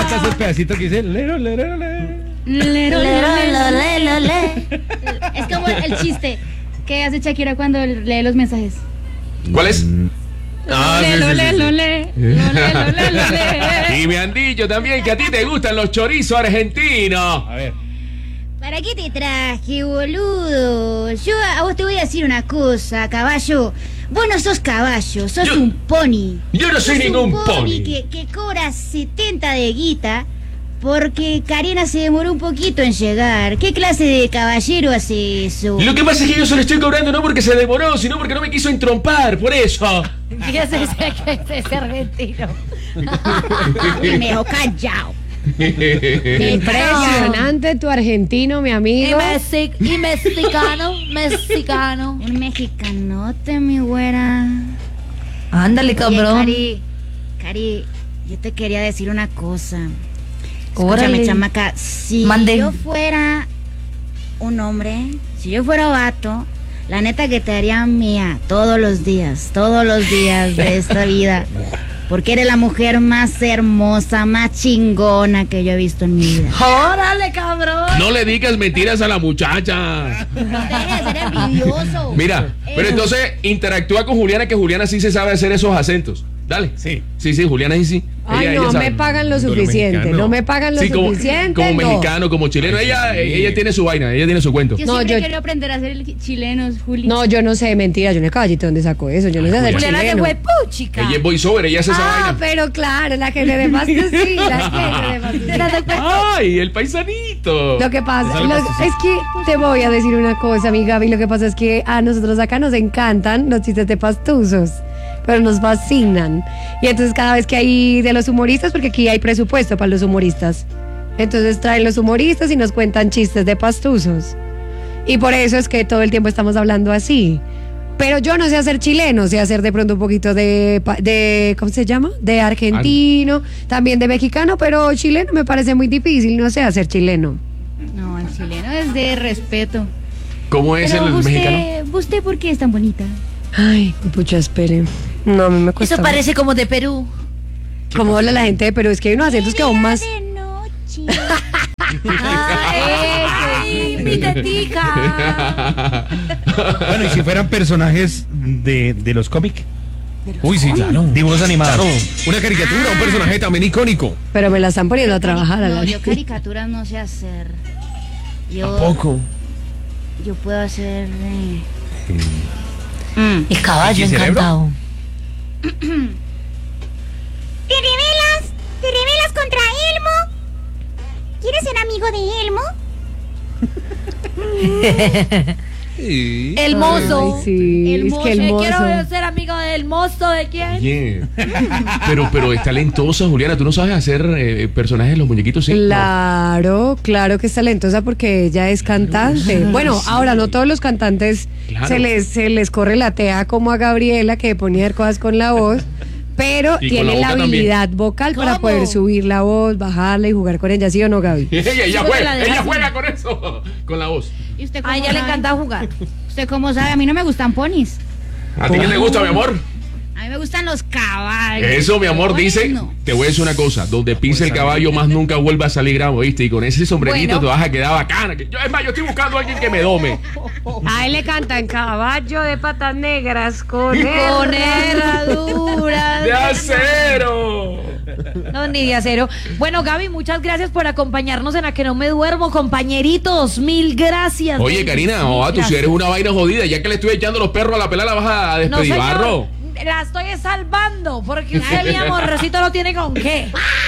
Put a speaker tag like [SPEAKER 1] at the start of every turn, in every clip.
[SPEAKER 1] cantas el pedacito que dice lero, lero, lero.
[SPEAKER 2] Es como el chiste que hace Shakira cuando lee los mensajes.
[SPEAKER 3] ¿Cuál es?
[SPEAKER 1] Sí.
[SPEAKER 3] Y me han dicho también que a ti te gustan los chorizos argentinos.
[SPEAKER 1] A ver.
[SPEAKER 2] ¿Para qué te traje, boludo? Yo a vos te voy a decir una cosa, caballo. Vos no sos caballo, sos un pony.
[SPEAKER 3] Yo no soy
[SPEAKER 2] Sos
[SPEAKER 3] ningún
[SPEAKER 2] un
[SPEAKER 3] pony.
[SPEAKER 2] que cobra 70 de guita porque Karina se demoró un poquito en llegar. ¿Qué clase de caballero hace eso?
[SPEAKER 3] Lo que pasa es que yo se lo estoy cobrando no porque se demoró, sino porque no me quiso entrompar, por eso.
[SPEAKER 4] Fíjese ese argentino.
[SPEAKER 2] Me dejó callado.
[SPEAKER 4] Impresionante tu argentino, mi amigo.
[SPEAKER 5] Y mexicano.
[SPEAKER 2] Un mexicanote, mi güera.
[SPEAKER 5] Ándale,
[SPEAKER 2] Oye,
[SPEAKER 5] cabrón.
[SPEAKER 2] Cari, yo te quería decir una cosa.
[SPEAKER 5] Órale.
[SPEAKER 2] Escúchame, chamaca. Si
[SPEAKER 5] Mande.
[SPEAKER 2] yo fuera un hombre, si yo fuera vato, la neta que te haría mía todos los días de esta vida. Porque eres la mujer más hermosa, más chingona que yo he visto en mi vida.
[SPEAKER 5] Órale, cabrón.
[SPEAKER 3] No le digas mentiras a la muchacha.
[SPEAKER 2] Deja de ser envidioso.
[SPEAKER 3] Mira, pero entonces interactúa con Juliana, que Juliana sí se sabe hacer esos acentos. Dale.
[SPEAKER 1] Sí.
[SPEAKER 3] Sí, Juliana sí.
[SPEAKER 4] Ay,
[SPEAKER 3] Ella
[SPEAKER 4] no
[SPEAKER 3] sabe.
[SPEAKER 4] me pagan lo
[SPEAKER 1] Lo
[SPEAKER 4] suficiente.
[SPEAKER 1] mexicano.
[SPEAKER 4] No me pagan lo
[SPEAKER 3] Sí,
[SPEAKER 4] suficiente.
[SPEAKER 3] como
[SPEAKER 4] no.
[SPEAKER 3] mexicano, como chileno. Ella tiene su vaina, ella tiene su cuento.
[SPEAKER 2] Yo
[SPEAKER 4] No,
[SPEAKER 2] siempre
[SPEAKER 4] yo-
[SPEAKER 2] quiero aprender a hacer chilenos, Juli.
[SPEAKER 4] No, yo no sé, mentira. Yo no sé, caballito, ¿dónde sacó eso? Yo no sé hacer
[SPEAKER 5] Juliana de
[SPEAKER 4] chileno.
[SPEAKER 5] huepuchica.
[SPEAKER 3] Ella es voiceover, ella hace esa
[SPEAKER 4] Ah,
[SPEAKER 3] vaina.
[SPEAKER 4] pero claro, la que le de más que sí, la que le de más que sí.
[SPEAKER 3] ¡Ay, el paisanito!
[SPEAKER 4] Lo que pasa
[SPEAKER 1] Esa le pasa,
[SPEAKER 4] es que te voy a decir una cosa, mi Gaby. Lo que pasa es que a nosotros acá nos encantan los chistes de pastuzos, pero nos fascinan. Y entonces cada vez que hay de los humoristas, porque aquí hay presupuesto para los humoristas, entonces traen los humoristas y nos cuentan chistes de pastuzos. Y por eso es que todo el tiempo estamos hablando así. Pero yo no sé hacer chileno, sé hacer de pronto un poquito de ¿cómo se llama? De argentino, también de mexicano, pero chileno me parece muy difícil, no sé hacer chileno.
[SPEAKER 2] No, el chileno es de respeto.
[SPEAKER 3] ¿Cómo es
[SPEAKER 2] Pero
[SPEAKER 3] el mexicano?
[SPEAKER 2] ¿usted por qué es tan bonita?
[SPEAKER 4] Ay, pucha, espere. No, a mí me cuesta.
[SPEAKER 5] Eso parece como de Perú.
[SPEAKER 4] Como habla la gente, pero es que hay unos acentos que aún más.
[SPEAKER 2] De noche.
[SPEAKER 5] Ay, mi tetica.
[SPEAKER 1] Bueno, y si fueran personajes de los cómics.
[SPEAKER 3] Uy, sí, claro.
[SPEAKER 1] Dibujos animados.
[SPEAKER 3] Claro, una caricatura, un personaje también icónico.
[SPEAKER 4] Pero me la están poniendo a trabajar a
[SPEAKER 2] No,
[SPEAKER 4] la
[SPEAKER 2] yo caricaturas no sé hacer. Yo,
[SPEAKER 3] Poco.
[SPEAKER 2] yo puedo hacer.
[SPEAKER 5] El caballo
[SPEAKER 1] ¿Y cerebro?
[SPEAKER 5] encantado.
[SPEAKER 2] ¿Te rebelas contra Elmo? ¿Quieres ser amigo de Elmo?
[SPEAKER 5] El mozo.
[SPEAKER 4] Ay, sí,
[SPEAKER 2] El
[SPEAKER 4] es que el mozo.
[SPEAKER 5] Quiero ser amigo del mozo de quién.
[SPEAKER 3] Oye, pero es talentosa, Juliana. ¿Tú no sabes hacer personajes de los muñequitos? Sí.
[SPEAKER 4] Claro, claro que es talentosa porque ella es cantante. Bueno, ahora no todos los cantantes
[SPEAKER 3] Claro.
[SPEAKER 4] se les corre la tea como a Gabriela, que ponía cosas con la voz, pero
[SPEAKER 3] Y con
[SPEAKER 4] tiene
[SPEAKER 3] la
[SPEAKER 4] la
[SPEAKER 3] boca
[SPEAKER 4] habilidad vocal para
[SPEAKER 5] ¿Cómo?
[SPEAKER 4] poder subir la voz, bajarla y jugar con ella, ¿sí o no, Gaby?
[SPEAKER 3] Ella
[SPEAKER 5] porque la dejas
[SPEAKER 3] juega con eso, con la voz.
[SPEAKER 2] ¿Y usted
[SPEAKER 5] A ella le encanta jugar.
[SPEAKER 2] ¿Usted cómo sabe? A mí no me gustan ponis.
[SPEAKER 3] ¿A ti qué te gusta, mi amor?
[SPEAKER 2] A mí me gustan los caballos.
[SPEAKER 3] Eso, mi amor,
[SPEAKER 2] Ponis
[SPEAKER 3] dice.
[SPEAKER 2] no.
[SPEAKER 3] Te voy a decir una cosa. Donde pise el caballo, más nunca vuelva a salir gramo, ¿viste? Y con ese sombrerito
[SPEAKER 5] Bueno.
[SPEAKER 3] te vas a quedar bacana. Es más, yo estoy buscando a alguien que me dome.
[SPEAKER 4] A él le cantan caballo de patas negras con
[SPEAKER 5] Con herradura.
[SPEAKER 3] ¡De acero!
[SPEAKER 5] No, ni de acero. Bueno, Gaby, muchas gracias por acompañarnos en A Que No Me Duermo, compañeritos. Mil gracias.
[SPEAKER 3] Oye, Karina, tú si eres una vaina jodida, ya que le estoy echando los perros a la pelada, la vas a
[SPEAKER 5] No,
[SPEAKER 3] despedir
[SPEAKER 5] señor,
[SPEAKER 3] barro.
[SPEAKER 5] la estoy salvando, porque usted, mi amorcito, lo tiene con qué.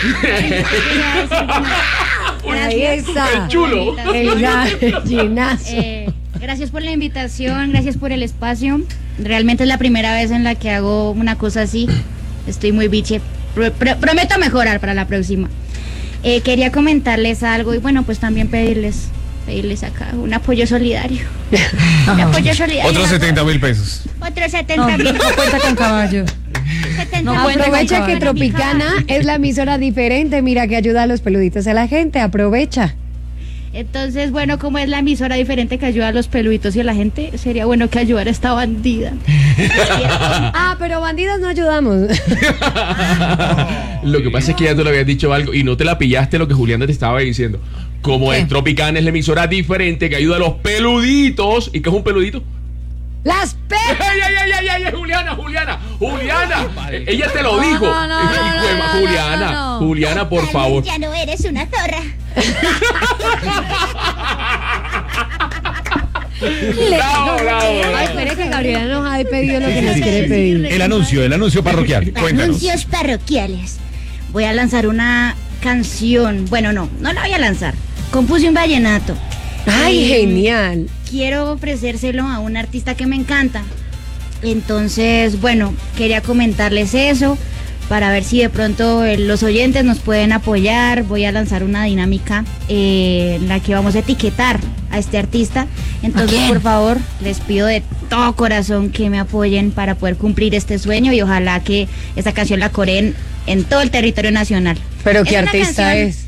[SPEAKER 4] Ahí está.
[SPEAKER 3] El chulo.
[SPEAKER 4] El gallinazo.
[SPEAKER 2] Gracias por la invitación, gracias por el espacio. Realmente es la primera vez en la que hago una cosa así. Estoy muy biche. Prometo mejorar para la próxima. Quería comentarles algo y bueno, pues también pedirles acá un apoyo solidario. Un apoyo solidario.
[SPEAKER 1] Otros 70,000 pesos.
[SPEAKER 2] Otros 70,000.
[SPEAKER 5] No cuenta con caballo.
[SPEAKER 2] 70,000.
[SPEAKER 5] No cuenta
[SPEAKER 4] Aprovecha
[SPEAKER 5] con
[SPEAKER 4] que
[SPEAKER 5] caballo.
[SPEAKER 4] Tropicana es la emisora diferente, mira que ayuda a los peluditos a la gente, aprovecha.
[SPEAKER 2] Entonces, bueno, como es la emisora diferente que ayuda a los peluditos y a la gente, sería bueno que ayudara a esta bandida.
[SPEAKER 4] Pero bandidas no ayudamos.
[SPEAKER 3] Lo que pasa es que ya tú le habías dicho algo y no te la pillaste lo que Juliana te estaba diciendo. Como es Tropicana es la emisora diferente que ayuda a los peluditos. ¿Y qué es un peludito?
[SPEAKER 4] ¡Las
[SPEAKER 3] ¡Ay, Juliana! Ella te lo dijo. Juliana, por favor.
[SPEAKER 2] Ya no eres una zorra.
[SPEAKER 4] Ay, espere que Gabriela nos ha pedido lo que nos quiere pedir.
[SPEAKER 1] El anuncio parroquial. Cuéntanos.
[SPEAKER 2] Anuncios parroquiales. Voy a lanzar una canción. Bueno, no la voy a lanzar. Compuse un vallenato.
[SPEAKER 4] Ay, genial.
[SPEAKER 2] Quiero ofrecérselo a un artista que me encanta. Entonces, bueno, quería comentarles eso para ver si de pronto los oyentes nos pueden apoyar. Voy a lanzar una dinámica en la que vamos a etiquetar a este artista. Entonces, por favor, les pido de todo corazón que me apoyen para poder cumplir este sueño y ojalá que esta canción la coreen en todo el territorio nacional.
[SPEAKER 4] ¿Pero qué
[SPEAKER 2] una
[SPEAKER 4] artista
[SPEAKER 2] canción
[SPEAKER 4] es?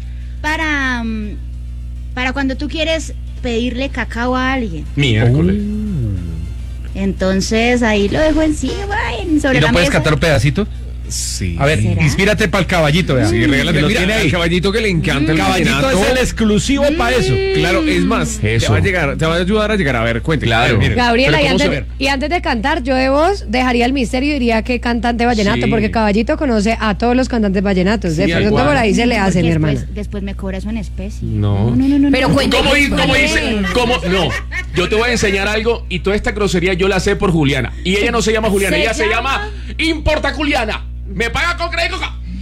[SPEAKER 2] Para cuando tú quieres pedirle cacao a alguien.
[SPEAKER 3] Miércoles.
[SPEAKER 2] Entonces ahí lo dejo encima, sobre
[SPEAKER 1] ¿Y no
[SPEAKER 2] la
[SPEAKER 1] puedes
[SPEAKER 2] mesa.
[SPEAKER 1] cantar un pedacito?
[SPEAKER 6] Sí.
[SPEAKER 1] A ver,
[SPEAKER 2] ¿Será?
[SPEAKER 1] inspírate para el caballito, vea.
[SPEAKER 6] Sí, regálate.
[SPEAKER 1] Que lo
[SPEAKER 6] Mira,
[SPEAKER 1] tiene ahí.
[SPEAKER 6] el caballito que le encanta el
[SPEAKER 1] Caballito
[SPEAKER 6] vallenato.
[SPEAKER 1] es el exclusivo para eso.
[SPEAKER 6] Claro, es más,
[SPEAKER 3] Eso.
[SPEAKER 6] te va a ayudar a llegar. A ver, cuente.
[SPEAKER 3] Claro.
[SPEAKER 6] Mire.
[SPEAKER 4] Gabriela,
[SPEAKER 3] Pero
[SPEAKER 4] y
[SPEAKER 3] ¿cómo se
[SPEAKER 4] antes,
[SPEAKER 3] ve?
[SPEAKER 4] y antes de cantar, yo de voz dejaría el misterio y diría que cantante vallenato,
[SPEAKER 3] Sí.
[SPEAKER 4] porque Caballito conoce a todos los cantantes vallenatos. De
[SPEAKER 3] Sí,
[SPEAKER 4] pronto
[SPEAKER 3] igual.
[SPEAKER 4] por ahí se le hace,
[SPEAKER 2] Porque
[SPEAKER 4] mi hermana.
[SPEAKER 2] después me cobra eso en especie.
[SPEAKER 3] No.
[SPEAKER 5] Pero cuéntame.
[SPEAKER 3] ¿Cómo dice? No, yo te voy a enseñar algo y toda esta grosería yo la sé por Juliana. Y ella no se llama Juliana, ella se llama Importa Juliana. ¿Me paga con crédito?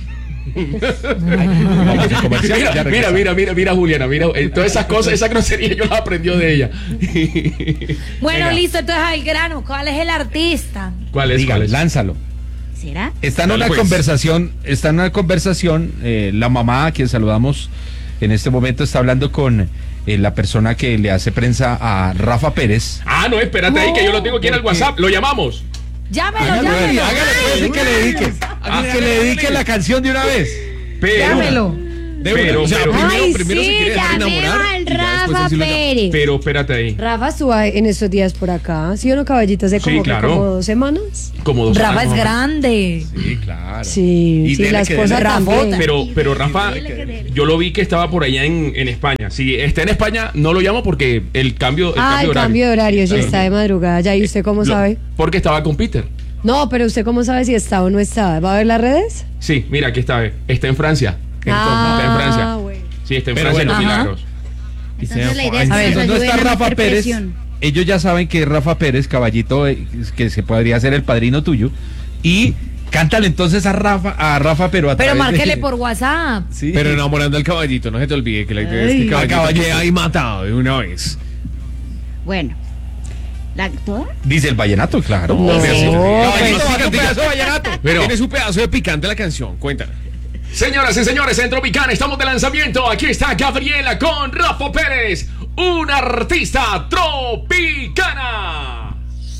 [SPEAKER 1] Vamos a comercial, ya regresamos.
[SPEAKER 3] Mira, Juliana, todas esas cosas, esa grosería yo las aprendió de ella.
[SPEAKER 5] Bueno,
[SPEAKER 1] Venga.
[SPEAKER 5] listo, entonces al grano. ¿Cuál es el artista?
[SPEAKER 3] ¿Cuál es?
[SPEAKER 1] Dígale, lánzalo.
[SPEAKER 2] ¿Será?
[SPEAKER 1] Está en
[SPEAKER 6] Dale,
[SPEAKER 1] una
[SPEAKER 6] pues.
[SPEAKER 1] conversación, la mamá a quien saludamos en este momento está hablando con la persona que le hace prensa a Rafa Pérez.
[SPEAKER 3] Ah, no, espérate ahí que yo lo tengo aquí en el WhatsApp. Lo llamamos.
[SPEAKER 5] Llámelo,
[SPEAKER 1] Hágale,
[SPEAKER 5] llámelo.
[SPEAKER 1] pues, y que le dedique. Que le dedique la canción de una vez.
[SPEAKER 3] Pero,
[SPEAKER 5] Llámelo.
[SPEAKER 3] pero,
[SPEAKER 6] O sea,
[SPEAKER 3] pero,
[SPEAKER 4] Ay,
[SPEAKER 6] primero se
[SPEAKER 4] sí,
[SPEAKER 6] quiere dejar
[SPEAKER 4] llamemos
[SPEAKER 6] enamorar
[SPEAKER 4] al
[SPEAKER 6] y ya después
[SPEAKER 4] Rafa
[SPEAKER 6] así lo llama.
[SPEAKER 4] Pérez.
[SPEAKER 3] pero espérate ahí.
[SPEAKER 4] Rafa estuvo en estos días por acá. ¿Sí o no, Caballito? Hace
[SPEAKER 3] Sí,
[SPEAKER 4] como,
[SPEAKER 3] claro.
[SPEAKER 4] como 2 semanas.
[SPEAKER 3] Como dos
[SPEAKER 5] Rafa
[SPEAKER 3] años,
[SPEAKER 5] es
[SPEAKER 3] más o menos.
[SPEAKER 5] grande.
[SPEAKER 6] Sí, claro.
[SPEAKER 4] Sí,
[SPEAKER 6] Y
[SPEAKER 4] sí,
[SPEAKER 6] dele
[SPEAKER 4] la
[SPEAKER 6] que
[SPEAKER 4] esposa
[SPEAKER 6] dele.
[SPEAKER 4] también.
[SPEAKER 3] Pero Rafa, yo lo vi que estaba por allá en España. Si está en España, no lo llamo porque el cambio,
[SPEAKER 4] Ah, el cambio de horario, sí,
[SPEAKER 3] Sí.
[SPEAKER 4] está de madrugada ya. ¿Y usted cómo sabe?
[SPEAKER 3] Porque estaba con Peter.
[SPEAKER 4] No, pero ¿usted cómo sabe si está o no está? ¿Va a ver las redes?
[SPEAKER 3] Sí, mira, aquí está. Está en Francia. Está en Francia.
[SPEAKER 4] Bueno.
[SPEAKER 3] Sí, está en
[SPEAKER 1] Pero
[SPEAKER 3] Francia en los
[SPEAKER 5] bueno.
[SPEAKER 3] Milagros.
[SPEAKER 2] Entonces la idea es
[SPEAKER 1] A ver,
[SPEAKER 2] que nos
[SPEAKER 1] ¿dónde
[SPEAKER 2] ayuden
[SPEAKER 1] está
[SPEAKER 2] a meter
[SPEAKER 1] Rafa Pérez?
[SPEAKER 2] presión.
[SPEAKER 1] Ellos ya saben que Rafa Pérez, caballito, que se podría ser el padrino tuyo. Y cántale entonces a Rafa, pero a
[SPEAKER 5] Pero
[SPEAKER 1] través
[SPEAKER 5] márquele
[SPEAKER 1] de-
[SPEAKER 5] por WhatsApp.
[SPEAKER 1] Sí.
[SPEAKER 6] Pero enamorando al caballito, no se te olvide que la idea es que
[SPEAKER 4] Ay.
[SPEAKER 6] el caballito
[SPEAKER 1] Caballito.
[SPEAKER 6] quede ahí matado de una vez.
[SPEAKER 2] Bueno, ¿toda?
[SPEAKER 1] Dice el vallenato, claro.
[SPEAKER 4] No,
[SPEAKER 1] Caballito,
[SPEAKER 6] pues,
[SPEAKER 1] haga un pedazo de vallenato.
[SPEAKER 3] Pero,
[SPEAKER 6] Tiene su pedazo de picante la canción, cuéntala.
[SPEAKER 3] señoras y señores, en Tropicana estamos de lanzamiento. Aquí está Gabriela con Rafa Pérez, una artista tropicana.